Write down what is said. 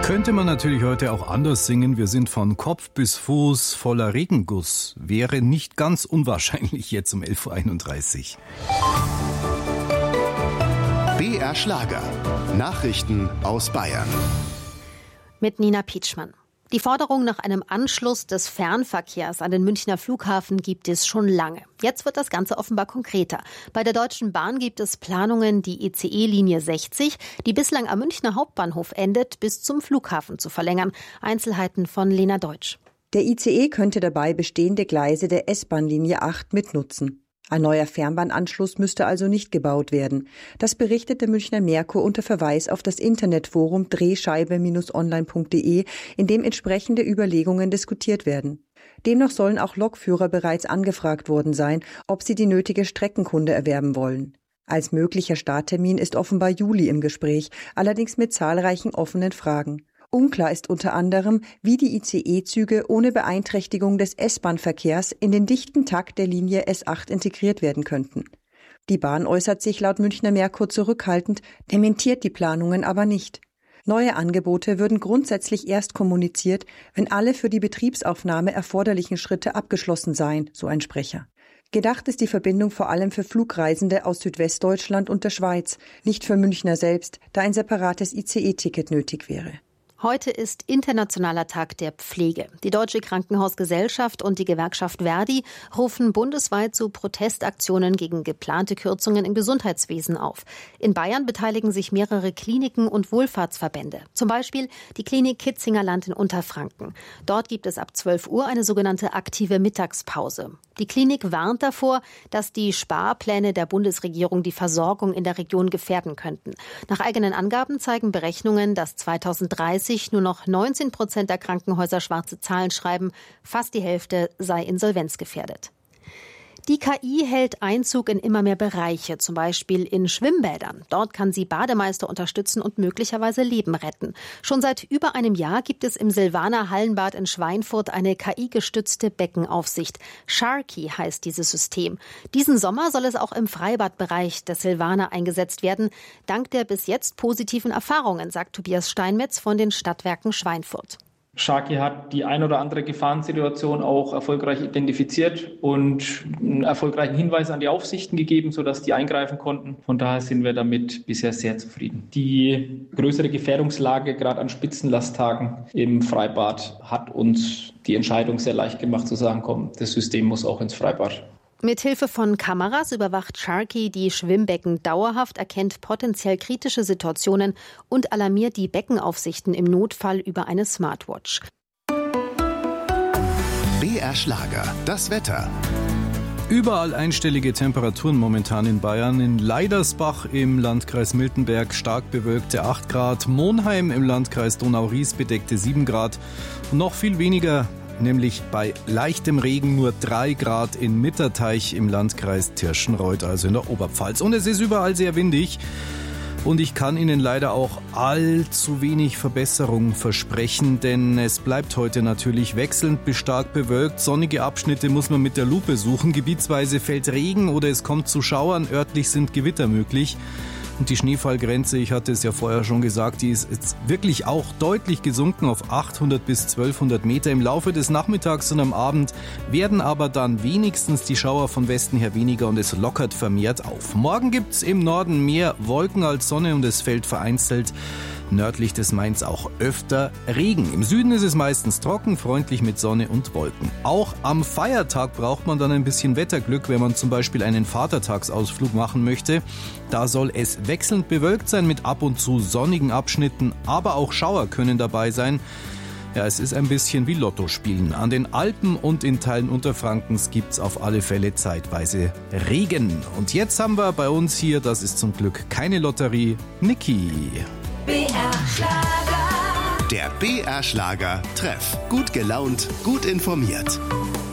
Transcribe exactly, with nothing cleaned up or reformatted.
Könnte man natürlich heute auch anders singen. Wir sind von Kopf bis Fuß voller Regenguss. Wäre nicht ganz unwahrscheinlich jetzt um elf Uhr einunddreißig. B R Schlager. Nachrichten aus Bayern. Mit Nina Pietschmann. Die Forderung nach einem Anschluss des Fernverkehrs an den Münchner Flughafen gibt es schon lange. Jetzt wird das Ganze offenbar konkreter. Bei der Deutschen Bahn gibt es Planungen, die I C E-Linie sechzig, die bislang am Münchner Hauptbahnhof endet, bis zum Flughafen zu verlängern. Einzelheiten von Lena Deutsch. Der I C E könnte dabei bestehende Gleise der S-Bahn-Linie acht mitnutzen. Ein neuer Fernbahnanschluss müsste also nicht gebaut werden. Das berichtet der Münchner Merkur unter Verweis auf das Internetforum drehscheibe Bindestrich online Punkt de, in dem entsprechende Überlegungen diskutiert werden. Demnach sollen auch Lokführer bereits angefragt worden sein, ob sie die nötige Streckenkunde erwerben wollen. Als möglicher Starttermin ist offenbar Juli im Gespräch, allerdings mit zahlreichen offenen Fragen. Unklar ist unter anderem, wie die I C E-Züge ohne Beeinträchtigung des S-Bahn-Verkehrs in den dichten Takt der Linie S acht integriert werden könnten. Die Bahn äußert sich laut Münchner Merkur zurückhaltend, dementiert die Planungen aber nicht. Neue Angebote würden grundsätzlich erst kommuniziert, wenn alle für die Betriebsaufnahme erforderlichen Schritte abgeschlossen seien, so ein Sprecher. Gedacht ist die Verbindung vor allem für Flugreisende aus Südwestdeutschland und der Schweiz, nicht für Münchner selbst, da ein separates I C E-Ticket nötig wäre. Heute ist Internationaler Tag der Pflege. Die Deutsche Krankenhausgesellschaft und die Gewerkschaft Verdi rufen bundesweit zu Protestaktionen gegen geplante Kürzungen im Gesundheitswesen auf. In Bayern beteiligen sich mehrere Kliniken und Wohlfahrtsverbände. Zum Beispiel die Klinik Kitzingerland in Unterfranken. Dort gibt es ab zwölf Uhr eine sogenannte aktive Mittagspause. Die Klinik warnt davor, dass die Sparpläne der Bundesregierung die Versorgung in der Region gefährden könnten. Nach eigenen Angaben zeigen Berechnungen, dass zweitausenddreißig nur noch neunzehn Prozent der Krankenhäuser schwarze Zahlen schreiben. Fast die Hälfte sei insolvenzgefährdet. Die K I hält Einzug in immer mehr Bereiche, zum Beispiel in Schwimmbädern. Dort kann sie Bademeister unterstützen und möglicherweise Leben retten. Schon seit über einem Jahr gibt es im Silvaner Hallenbad in Schweinfurt eine K I-gestützte Beckenaufsicht. Sharky heißt dieses System. Diesen Sommer soll es auch im Freibadbereich des Silvaner eingesetzt werden, dank der bis jetzt positiven Erfahrungen, sagt Tobias Steinmetz von den Stadtwerken Schweinfurt. Sharky hat die ein oder andere Gefahrensituation auch erfolgreich identifiziert und einen erfolgreichen Hinweis an die Aufsichten gegeben, sodass die eingreifen konnten. Von daher sind wir damit bisher sehr zufrieden. Die größere Gefährdungslage, gerade an Spitzenlasttagen im Freibad, hat uns die Entscheidung sehr leicht gemacht zu sagen, komm, das System muss auch ins Freibad. Mithilfe von Kameras überwacht Sharky die Schwimmbecken dauerhaft, erkennt potenziell kritische Situationen und alarmiert die Beckenaufsichten im Notfall über eine Smartwatch. B R Schlager, das Wetter. Überall einstellige Temperaturen momentan in Bayern. In Leidersbach im Landkreis Miltenberg stark bewölkte acht Grad, Monheim im Landkreis Donau-Ries bedeckte sieben Grad und noch viel weniger, nämlich bei leichtem Regen nur drei Grad in Mitterteich im Landkreis Tirschenreuth, also in der Oberpfalz. Und es ist überall sehr windig. Und ich kann Ihnen leider auch allzu wenig Verbesserung versprechen, denn es bleibt heute natürlich wechselnd bis stark bewölkt. Sonnige Abschnitte muss man mit der Lupe suchen. Gebietsweise fällt Regen oder es kommt zu Schauern. Örtlich sind Gewitter möglich. Und die Schneefallgrenze, ich hatte es ja vorher schon gesagt, die ist jetzt wirklich auch deutlich gesunken auf achthundert bis zwölfhundert Meter. Im Laufe des Nachmittags und am Abend werden aber dann wenigstens die Schauer von Westen her weniger und es lockert vermehrt auf. Morgen gibt's im Norden mehr Wolken als Sonne und es fällt vereinzelt nördlich des Mains auch öfter Regen. Im Süden ist es meistens trocken, freundlich mit Sonne und Wolken. Auch am Feiertag braucht man dann ein bisschen Wetterglück, wenn man zum Beispiel einen Vatertagsausflug machen möchte. Da soll es wechselnd bewölkt sein mit ab und zu sonnigen Abschnitten, aber auch Schauer können dabei sein. Ja, es ist ein bisschen wie Lotto spielen. An den Alpen und in Teilen Unterfrankens gibt's auf alle Fälle zeitweise Regen. Und jetzt haben wir bei uns hier, das ist zum Glück keine Lotterie, Niki. B R Schlager. Der B R Schlager Treff. Gut gelaunt, gut informiert.